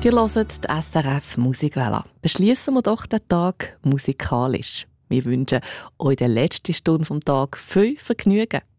Ihr hört die SRF Musikwelle. Beschließen wir doch den Tag musikalisch. Wir wünschen euch in der letzten Stunde des Tages viel Vergnügen.